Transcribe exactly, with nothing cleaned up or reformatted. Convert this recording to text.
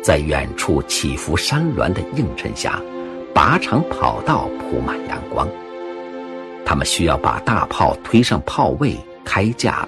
在远处起伏山峦的映衬下，靶场跑道铺满阳光。他们需要把大炮推上炮位，开架